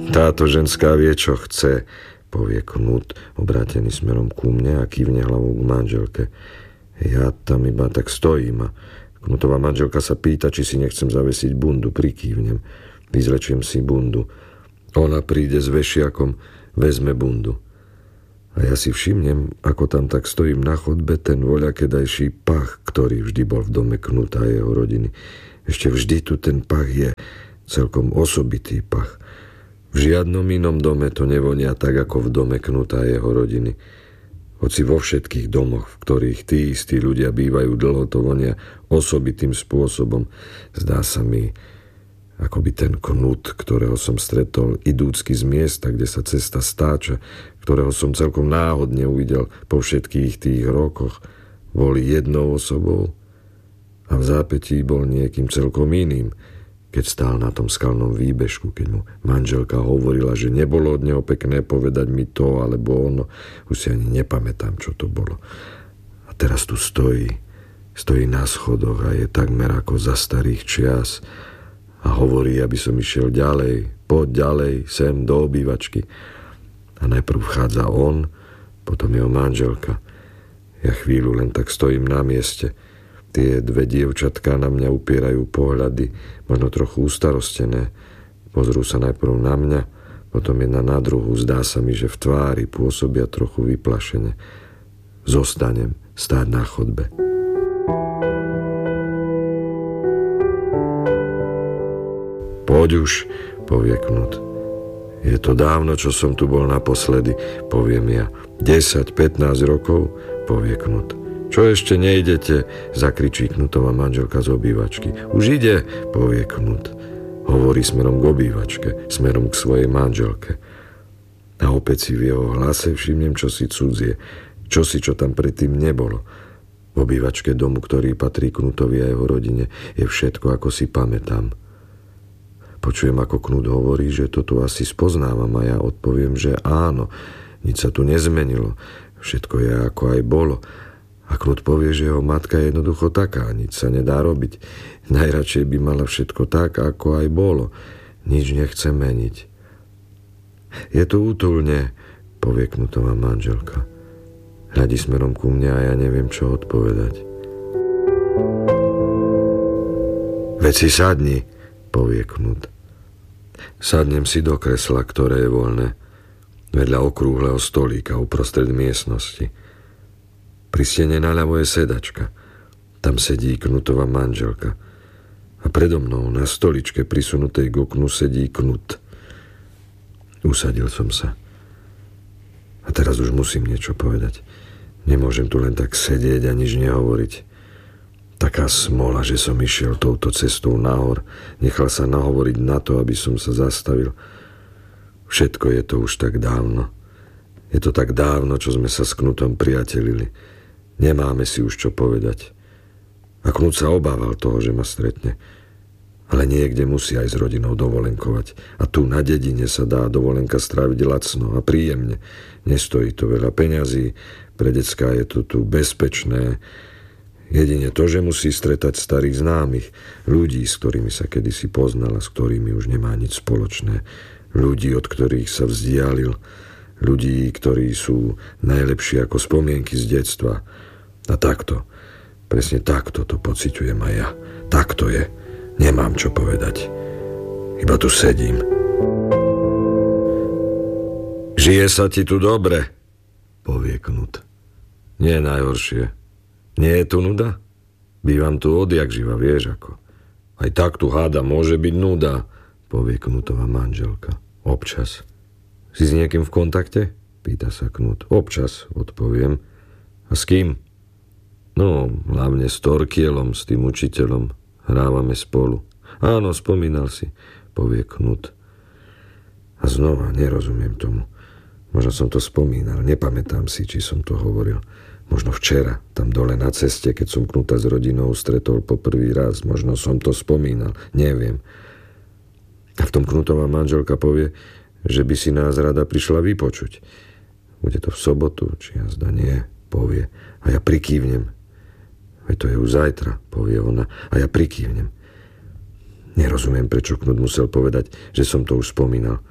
Táto ženská vie, čo chce, povie Knut, obrátený smerom ku mne a kývne hlavou k manželke. Ja tam iba tak stojím a Knutová manželka sa pýta, či si nechcem zavesiť bundu. Prikývnem. Vyzlečiem si bundu. Ona príde s vešiakom, vezme bundu. A ja si všimnem, ako tam tak stojím na chodbe ten voľakedajší pach, ktorý vždy bol v dome Knuta a jeho rodiny. Ešte vždy tu ten pach je. Celkom osobitý pach. V žiadnom inom dome to nevonia tak, ako v dome Knuta a jeho rodiny. Hoci vo všetkých domoch, v ktorých tí istí ľudia bývajú dlho, to vonia osobitým spôsobom. Zdá sa mi, ako by ten Knut, ktorého som stretol idúcky z miesta, kde sa cesta stáča, ktorého som celkom náhodne uvidel po všetkých tých rokoch, bol jednou osobou a v zápätí bol niekým celkom iným, keď stál na tom skalnom výbežku, keď mu manželka hovorila, že nebolo od neho pekné povedať mi to alebo ono. Už si ani nepamätám, čo to bolo. A teraz tu stojí na schodoch a je takmer ako za starých čias a hovorí, aby som išiel ďalej, poď ďalej, sem do obývačky. A najprv vchádza on, potom jeho manželka. Ja chvíľu len tak stojím na mieste. Tie dve dievčatká na mňa upierajú pohľady, možno trochu ustarostené. Pozrú sa najprv na mňa, potom jedna na druhú. Zdá sa mi, že v tvári pôsobia trochu vyplašene. Zostanem stáť na chodbe. Poď už, povie Knut. Je to dávno, čo som tu bol naposledy, poviem ja. 10-15 rokov, povie Knut. Čo ešte nejdete, zakričí Knutová manželka z obývačky. Už ide, povie Knut. Hovorí smerom k obývačke, smerom k svojej manželke. A opäť si v jeho hlase všimnem čosi cudzie, čosi, čo tam predtým nebolo. V obývačke domu, ktorý patrí Knutovi a jeho rodine, je všetko, ako si pamätám. Počujem, ako Knut hovorí, že to tu asi spoznávam a ja odpoviem, že áno, nič sa tu nezmenilo, všetko je, ako aj bolo. A Knut povie, že jeho matka je jednoducho taká, nič sa nedá robiť. Najradšej by mala všetko tak, ako aj bolo. Nič nechce meniť. Je to útulne, povie Knutová manželka. Hľadí smerom ku mne a ja neviem, čo odpovedať. Veď si sadni, povie Knut. Sadnem si do kresla, ktoré je voľné, vedľa okrúhleho stolíka uprostred miestnosti. Pri stene naľavo je sedačka. Tam sedí Knutová manželka. A predo mnou na stoličke prisunutej k oknu sedí Knut. Usadil som sa. A teraz už musím niečo povedať. Nemôžem tu len tak sedieť a nič nehovoriť. Taká smola, že som išiel touto cestou nahor. Nechal sa nahovoriť na to, aby som sa zastavil. Všetko je to už tak dávno. Je to tak dávno, čo sme sa s Knutom priatelili. Nemáme si už čo povedať. A Knut sa obával toho, že ma stretne. Ale niekde musí aj s rodinou dovolenkovať. A tu na dedine sa dá dovolenka stráviť lacno a príjemne. Nestojí to veľa peňazí, pre decká je to tu bezpečné. Jedine to, že musí stretať starých známych, ľudí, s ktorými sa kedysi poznal a s ktorými už nemá nič spoločné. Ľudí, od ktorých sa vzdialil. Ľudí, ktorí sú najlepší ako spomienky z detstva. A takto, presne takto to pociťujem aj ja. Tak to je. Nemám čo povedať. Iba tu sedím. Žije sa ti tu dobre, povie Knut. Nie je najhoršie. Nie je tu nuda? Bývam tu odjak živa, vieš ako. Aj tak tu háda môže byť nuda, povie Knutová manželka. Občas. Si s niekým v kontakte? Pýta sa Knut. Občas, odpoviem. A s kým? No, hlavne s Torkielom, s tým učiteľom. Hrávame spolu. Áno, spomínal si, povie Knut. A znova nerozumiem tomu. Možno som to spomínal, nepamätám si, či som to hovoril. Možno včera, tam dole na ceste, keď som Knuta s rodinou stretol po prvý raz. Možno som to spomínal, neviem. A v tom Knutová manželka povie, že by si nás rada prišla vypočuť. Bude to v sobotu, či jazda nie, povie. A ja prikývnem. Veď to je už zajtra, povie ona. A ja prikývnem. Nerozumiem, prečo Knut musel povedať, že som to už spomínal.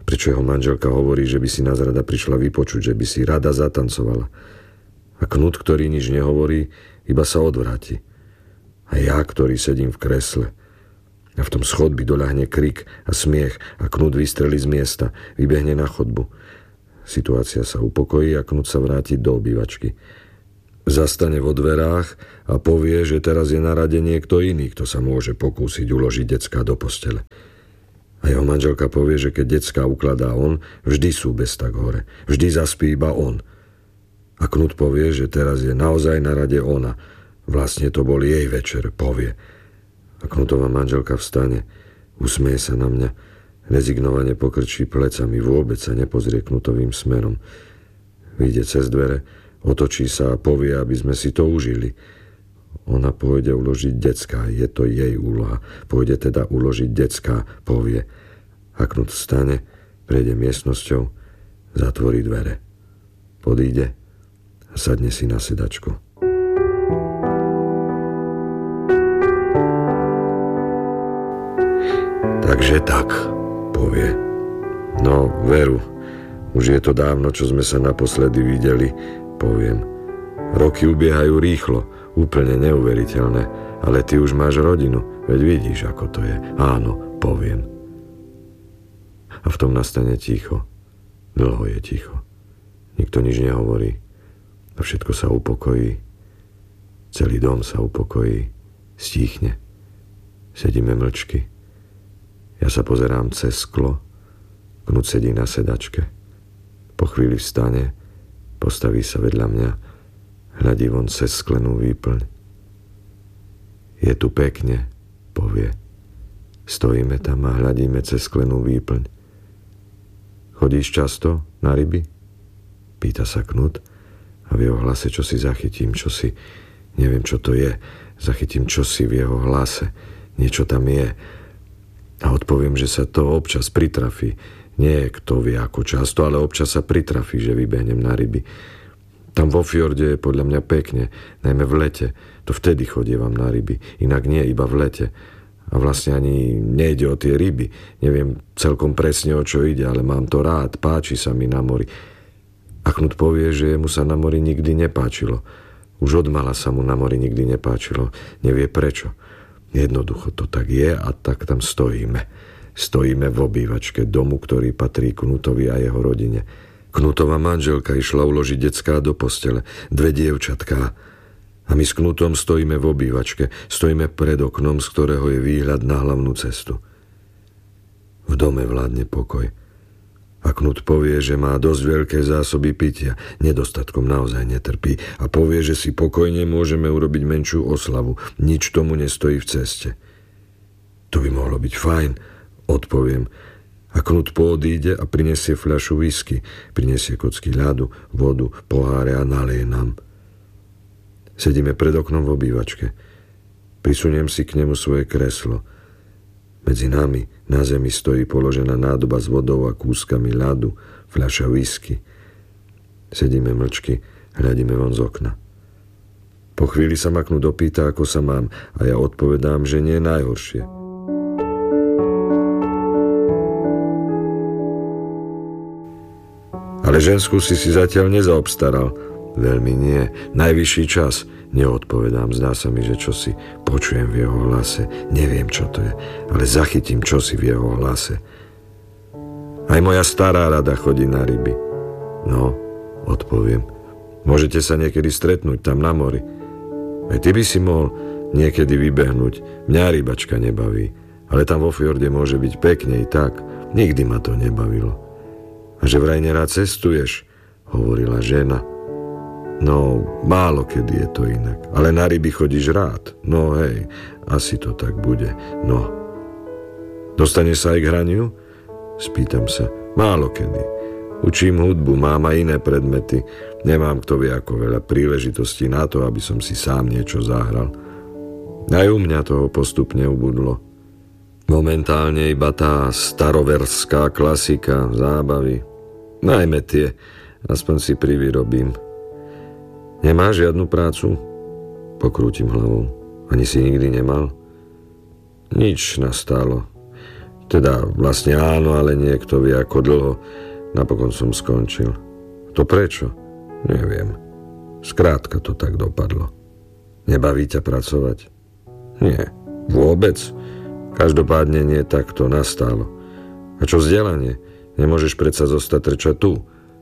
Prečo jeho manželka hovorí, že by si nás rada prišla vypočuť, že by si rada zatancovala. A Knut, ktorý nič nehovorí, iba sa odvráti. A ja, ktorý sedím v kresle. A v tom schodbi doľahne krik a smiech a Knut vystrelí z miesta, vybehne na chodbu. Situácia sa upokojí a Knut sa vráti do obývačky. Zastane vo dverách a povie, že teraz je na rade niekto iný, kto sa môže pokúsiť uložiť decká do postele. A jeho manželka povie, že keď decká ukladá on, vždy sú bez tak hore. Vždy zaspí iba on. A Knut povie, že teraz je naozaj na rade ona. Vlastne to bol jej večer, povie. A Knutová manželka vstane, usmeje sa na mňa, rezignovane pokrčí plecami, vôbec sa nepozrie Knutovým smerom. Vyjde cez dvere, otočí sa a povie, aby sme si to užili. Ona pôjde uložiť decká, je to jej úloha. Pôjde teda uložiť decká, povie. A Knut vstane, prejde miestnosťou, zatvorí dvere. Podíde a sadne si na sedačku. Takže tak, povie. No, veru, už je to dávno, čo sme sa naposledy videli, poviem. Roky ubiehajú rýchlo, úplne neuveriteľné, ale ty už máš rodinu, veď vidíš, ako to je. Áno, poviem. A v tom nastane ticho. Dlho je ticho. Nikto nič nehovorí. A všetko sa upokojí. Celý dom sa upokojí. Stíchne. Sedíme mlčky. Ja sa pozerám cez sklo. Knut sedí na sedačke. Po chvíli vstane, postaví sa vedľa mňa, hľadí von cez sklenú výplň. Je tu pekne, povie. Stojíme tam a hľadíme cez sklenú výplň. Chodíš často na ryby? Pýta sa Knut a v jeho hlase čosi zachytím, čosi, neviem čo to je, zachytím čosi v jeho hlase, niečo tam je. A odpoviem, že sa to občas pritrafí. Nie kto vie ako často, ale občas sa pritrafí, že vybehnem na ryby. Tam vo fjorde je podľa mňa pekne, najmä v lete. To vtedy chodievam na ryby, inak nie iba v lete. A vlastne ani nejde o tie ryby. Neviem celkom presne o čo ide, ale mám to rád, páči sa mi na mori. A Knut povie, že mu sa na mori nikdy nepáčilo. Už odmala sa mu na mori nikdy nepáčilo. Nevie prečo. Jednoducho to tak je a tak tam stojíme. Stojíme v obývačke domu, ktorý patrí Knutovi a jeho rodine. Knutová manželka išla uložiť decká do postele, 2 dievčatká. A my s Knutom stojíme v obývačke, stojíme pred oknom, z ktorého je výhľad na hlavnú cestu. V dome vládne pokoj. A Knut povie, že má dosť veľké zásoby pitia, nedostatkom naozaj netrpí a povie, že si pokojne môžeme urobiť menšiu oslavu, nič tomu nestojí v ceste. To by mohlo byť fajn, odpoviem. A Knut poodíde a prinesie fľašu whisky, prinesie kocky ľadu, vodu, poháre a naleje nám. Sedíme pred oknom v obývačke. Prisuniem si k nemu svoje kreslo. Medzi nami na zemi stojí položená nádoba s vodou a kúskami ľadu, fľaša whisky. Sedíme mlčky, hľadíme von z okna. Po chvíli sa ma Knut opýta, ako sa mám, a ja odpovedám, že nie je najhoršie. Ale ženskú si zatiaľ nezaobstaral. Veľmi nie, najvyšší čas. Neodpovedám, zdá sa mi, že čosi počujem v jeho hlase. Neviem, čo to je, ale zachytím čosi v jeho hlase. Aj moja stará rada chodí na ryby. No, odpoviem. Môžete sa niekedy stretnúť tam na mori. Aj ty by si mohol niekedy vybehnúť. Mňa rybačka nebaví, ale tam vo fjorde môže byť pekne i tak. Nikdy ma to nebavilo. A že vraj nerád cestuješ, hovorila žena. No, málo kedy je to inak. Ale na ryby chodíš rád. No hej, asi to tak bude. No. Dostaneš sa aj k hraniu? Spýtam sa. Málo kedy. Učím hudbu, mám aj iné predmety. Nemám kto vie ako veľa príležitostí na to, aby som si sám niečo zahral. Aj u mňa toho postupne ubudlo. Momentálne iba tá staroverská klasika, zábavy. Najmä tie, aspoň si privyrobím. Nemáš žiadnu prácu? Pokrútim hlavou. Ani si nikdy nemal? Nič nastálo. Teda vlastne áno, ale niekto vie ako dlho. Napokon som skončil. To prečo? Neviem. Skrátka to tak dopadlo. Nebaví ťa pracovať? Nie, vôbec. Každopádne nie takto nastálo. A čo vzdelanie? Nemôžeš predsa zostať trčať tu?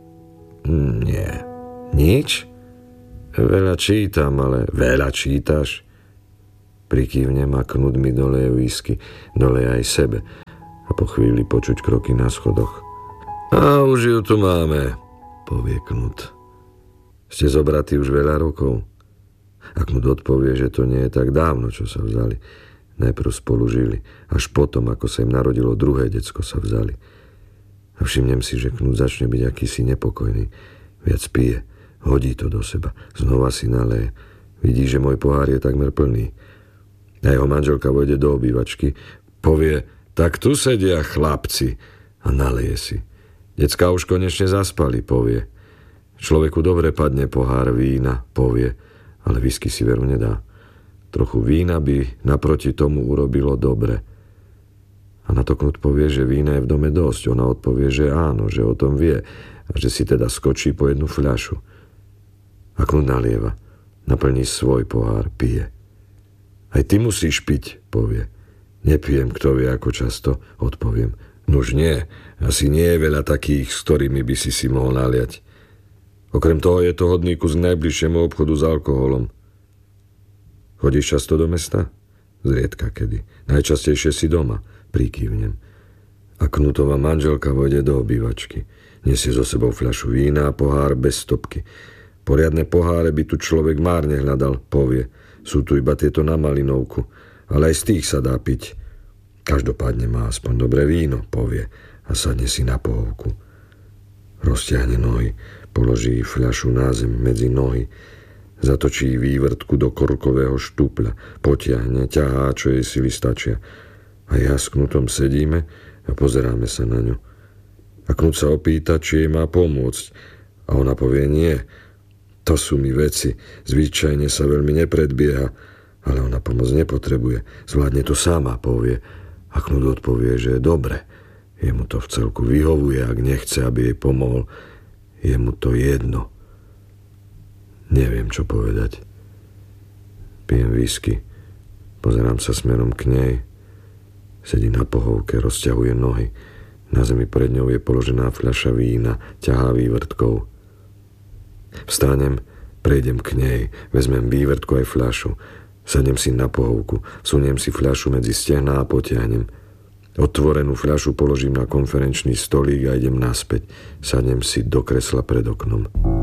Nie. Nič? Veľa čítam, ale veľa čítaš? Prikývnem a Knut mi doleje whisky, doleje aj sebe. A po chvíli počuť kroky na schodoch. A už ju tu máme, povie Knut. Ste zobratí už veľa rokov? A Knut odpovie, že to nie je tak dávno, čo sa vzali. Najprv spolu žili, až potom, ako sa im narodilo druhé decko, sa vzali. A všimnem si, že Knut začne byť akýsi nepokojný. Viac pije, hodí to do seba, znova si naleje. Vidí, že môj pohár je takmer plný. A jeho manželka vojde do obývačky, povie, tak tu sedia chlapci, a naleje si. Decká už konečne zaspali, povie. Človeku dobre padne pohár vína, povie, ale whisky si veru nedá. Trochu vína by naproti tomu urobilo dobre. A na to Knut povie, že vína je v dome dosť. Ona odpovie, že áno, že o tom vie a že si teda skočí po jednu fľašu. A Knut nalieva, naplní svoj pohár, pije. Aj ty musíš piť, povie. Nepijem, kto vie ako často, odpoviem. Nuž nie, asi nie je veľa takých, s ktorými by si mohol naliať. Okrem toho je to hodný kus k najbližšiemu obchodu s alkoholom. Chodíš často do mesta? Zriedka kedy. Najčastejšie si doma, prikývnem. A Knutová manželka vojde do obývačky. Nesie so sebou fľašu vína a pohár bez stopky. Poriadne poháre by tu človek márne hľadal, povie. Sú tu iba tieto na malinovku, ale aj z tých sa dá piť. Každopádne má aspoň dobré víno, povie a sadne si na pohovku. Rozťahne nohy, položí fľašu na zem medzi nohy, zatočí vývrtku do korkového štupľa, potiahne, ťahá, čo jej sily stačia. A ja s Knutom sedíme a pozeráme sa na ňu. A Knut sa opýta, či jej má pomôcť. A ona povie nie. To sú mi veci. Zvyčajne sa veľmi nepredbieha, ale ona pomoc nepotrebuje. Zvládne to sama, povie. A Knut odpovie, že je dobre. Jemu to v celku vyhovuje, ak nechce, aby jej pomohol. Je mu to jedno. Neviem, čo povedať. Pijem whisky. Pozerám sa smerom k nej. Sedí na pohovke, rozťahuje nohy. Na zemi pred ňou je položená fľaša vína, ťahá vývrtkou. Vstanem, prejdem k nej, vezmem vývrtku aj fľašu. Sadnem si na pohovku, vsuniem si fľašu medzi stehná a potiahnem. Otvorenú fľašu položím na konferenčný stolík a idem naspäť. Sadnem si do kresla pred oknom.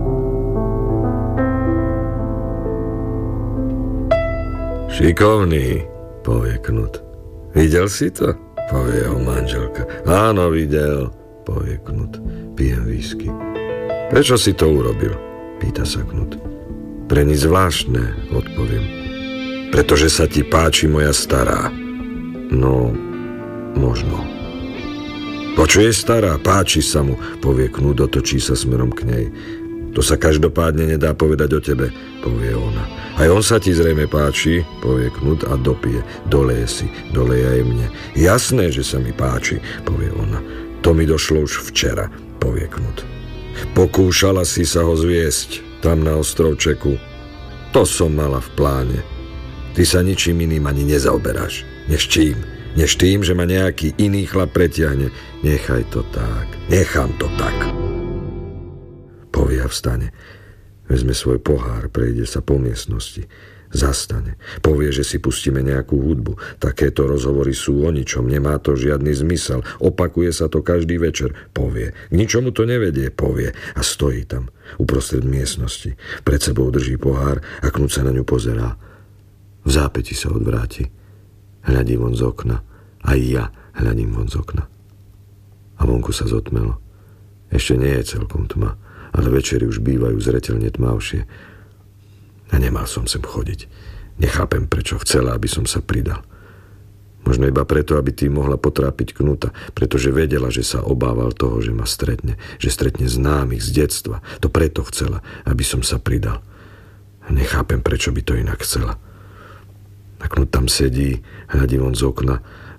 Šikovný, povie Knut. Videl si to? Povie jeho manželka. Áno, videl, povie Knut. Pijem whisky. Prečo si to urobil? Pýta sa Knut. Pre nič zvláštne, odpoviem. Pretože sa ti páči moja stará. No, možno. Počuje stará, páči sa mu, povie Knut, otočí sa smerom k nej. To sa každopádne nedá povedať o tebe, povie ona. Aj on sa ti zrejme páči, povie Knut a dopije. Doleje si, doleje aj mne. Jasné, že sa mi páči, povie ona. To mi došlo už včera, povie Knut. Pokúšala si sa ho zviesť tam na ostrovčeku. To som mala v pláne. Ty sa ničím iným ani nezaoberáš. Než tým, že ma nejaký iný chlap pretiahne. Nechaj to tak. Nechám to tak. Povie a vstane. Vezme svoj pohár, prejde sa po miestnosti. Zastane. Povie, že si pustíme nejakú hudbu. Takéto rozhovory sú o ničom. Nemá to žiadny zmysel. Opakuje sa to každý večer. Povie. K ničomu to nevedie. Povie. A stojí tam. Uprostred miestnosti. Pred sebou drží pohár a Knut sa na ňu pozerá. V zápäti sa odvráti. Hľadí von z okna. Aj ja hľadím von z okna. A vonku sa zotmelo. Ešte nie je celkom tma, ale večery už bývajú zreteľne tmavšie. A nemal som sem chodiť. Nechápem, prečo chcela, aby som sa pridal. Možno iba preto, aby tým mohla potrápiť Knuta, pretože vedela, že sa obával toho, že ma stretne, že stretne známych z detstva. To preto chcela, aby som sa pridal. A nechápem, prečo by to inak chcela. A Knut tam sedí, hľadí von z okna a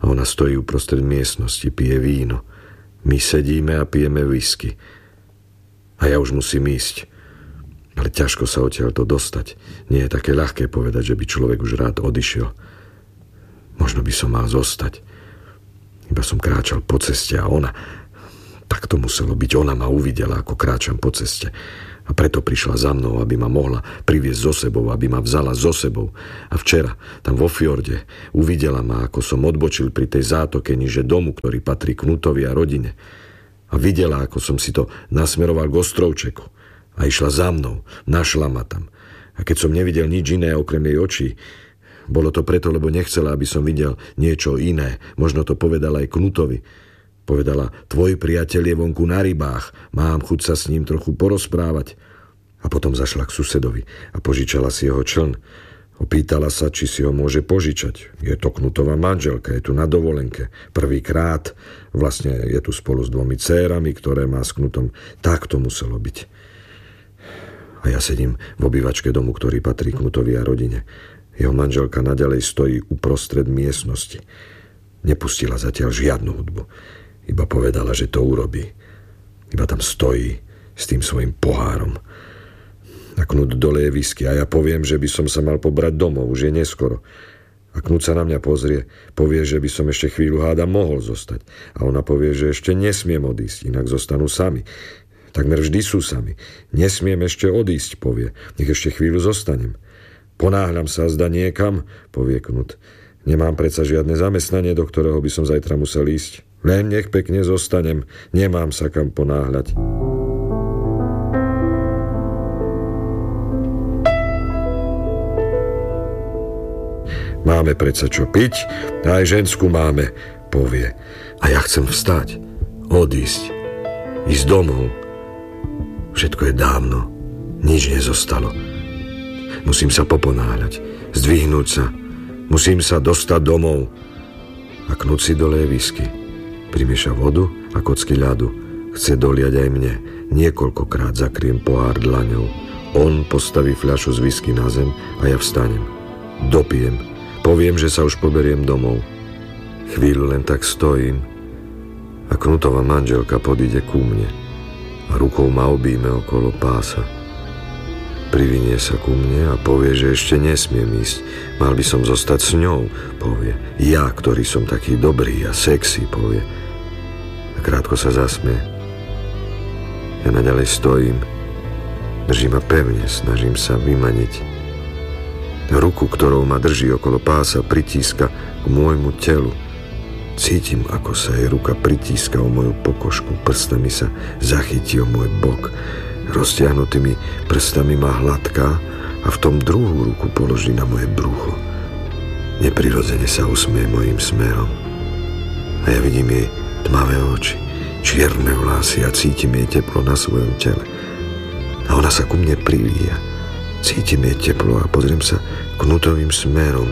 A ona stojí uprostred miestnosti, pije víno. My sedíme a pijeme whisky. A ja už musím ísť. Ale ťažko sa odtiaľto dostať. Nie je také ľahké povedať, že by človek už rád odišiel. Možno by som mal zostať. Iba som kráčal po ceste a ona... Tak to muselo byť. Ona ma uvidela, ako kráčam po ceste. A preto prišla za mnou, aby ma mohla priviesť so sebou, aby ma vzala so sebou. A včera, tam vo fjorde, uvidela ma, ako som odbočil pri tej zátoke niže domu, ktorý patrí Knutovi a rodine. A videla, ako som si to nasmeroval k ostrovčeku. A išla za mnou, našla ma tam. A keď som nevidel nič iné okrem jej očí, bolo to preto, lebo nechcela, aby som videl niečo iné. Možno to povedala aj Knutovi. Povedala, tvoj priateľ je vonku na rybách, mám chuť sa s ním trochu porozprávať. A potom zašla k susedovi a požičala si jeho čln. Opýtala sa, či si ho môže požičať. Je to Knutová manželka, je tu na dovolenke. Prvýkrát, vlastne je tu spolu s 2 dcérami, ktoré má s Knutom. Tak to muselo byť. A ja sedím v obývačke domu, ktorý patrí Knutovi a rodine. Jeho manželka naďalej stojí uprostred miestnosti. Nepustila zatiaľ žiadnu hudbu. Iba povedala, že to urobí. Iba tam stojí s tým svojim pohárom. A Knut doleje whisky a ja poviem, že by som sa mal pobrať domov, už je neskoro. A Knut sa na mňa pozrie, povie, že by som ešte chvíľu hádam mohol zostať. A ona povie, že ešte nesmiem odísť, inak zostanú sami. Takmer vždy sú sami. Nesmiem ešte odísť, povie. Nech ešte chvíľu zostanem. Ponáhľam sa zda niekam, povie Knut. Nemám predsa žiadne zamestnanie, do ktorého by som zajtra musel ísť. Len nech pekne zostanem, nemám sa kam ponáhľať. Máme predsa čo piť, a aj ženskú máme, povie. A ja chcem vstať, odísť, ísť domov. Všetko je dávno, nič nezostalo. Musím sa poponáhľať, zdvihnúť sa, musím sa dostať domov. A Knut si doleje whisky. Primieša vodu a kocky ľadu. Chce doliať aj mne. Niekoľkokrát zakriem pohár dlaňou. On postaví fľašu z whisky na zem a ja vstanem. Dopijem. Poviem, že sa už poberiem domov. Chvíľu len tak stojím a Knutová manželka podíde ku mne a rukou ma obíme okolo pása. Privinie sa ku mne a povie, že ešte nesmiem ísť. Mal by som zostať s ňou, povie. Ja, ktorý som taký dobrý a sexy, povie. A krátko sa zasmie. Ja naďalej stojím. Držím ma pevne, snažím sa vymaniť. Ruku, ktorou ma drží okolo pása, pritíska k môjmu telu. Cítim, ako sa jej ruka pritíska o moju pokožku. Prstami sa zachytí o môj bok. Roztiahnutými prstami ma hladká a v tom druhú ruku položí na moje brucho. Neprirodzene sa usmie mojím smerom. A ja vidím jej tmavé oči, čierne vlasy a cítim jej teplo na svojom tele. A ona sa ku mne privíja. Cítim jej teplo a pozriem sa Knutovým smerom.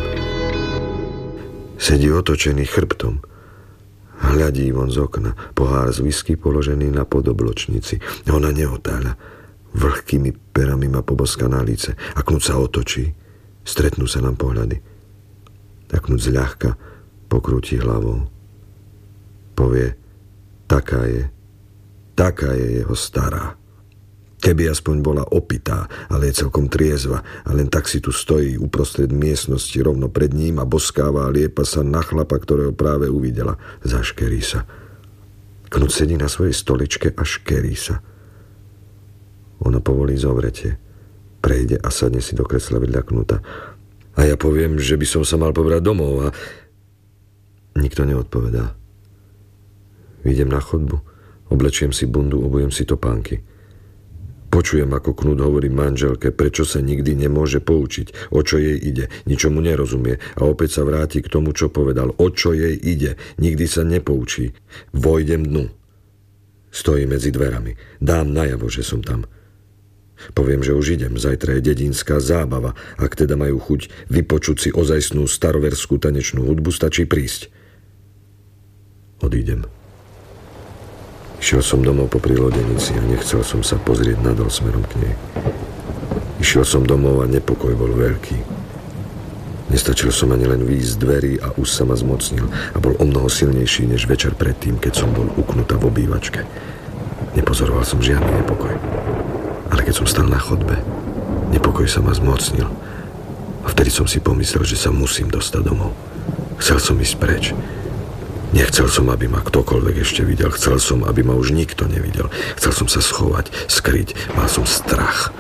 Sedí otočený chrbtom. Hľadí von z okna, pohár z whisky položený na podobločnici. Ona neotáľa. Vlhkými perami ma poboská na líce. A Knut sa otočí. Stretnú sa nám pohľady. A Knut zľahka pokrúti hlavou. Povie, taká je jeho stará. Keby aspoň bola opitá, ale je celkom triezva a len tak si tu stojí uprostred miestnosti rovno pred ním a boskáva a liepa sa na chlapa, ktorého práve uvidela. Zaškerí sa. Knut sedí na svojej stoličke a škerí sa. Ona povolí zovretie. Prejde a sadne si do kresla vedľa Knuta. A ja poviem, že by som sa mal pobrať domov a... Nikto neodpovedá. Vyjdem na chodbu, oblečiem si bundu, obujem si topánky. Počujem, ako Knut hovorí manželke, prečo sa nikdy nemôže poučiť, o čo jej ide, ničomu nerozumie a opäť sa vráti k tomu, čo povedal, o čo jej ide, nikdy sa nepoučí. Vojdem dnu. Stojí medzi dverami. Dám najavo, že som tam. Poviem, že už idem, zajtra je dedinská zábava, ak teda majú chuť vypočuť si ozajstnú staroverskú tanečnú hudbu, stačí prísť. Odídem. Išiel som domov popri lodenici a nechcel som sa pozrieť nadol smerom k nej. Išiel som domov a nepokoj bol veľký. Nestačil som ani len výjsť z dverí a už sa ma zmocnil a bol omnoho silnejší než večer predtým, keď som bol uknutá v obývačke. Nepozoroval som žiadny nepokoj. Ale keď som stal na chodbe, nepokoj sa ma zmocnil. A vtedy som si pomyslel, že sa musím dostať domov. Chcel som ísť preč. Nechcel som, aby ma ktokoľvek ešte videl. Chcel som, aby ma už nikto nevidel. Chcel som sa schovať, skryť. Mal som strach.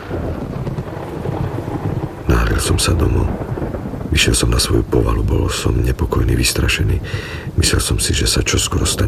Náhlil som sa domov. Vyšiel som na svoju povalu. Bol som nepokojný, vystrašený. Myslel som si, že sa čoskoro stane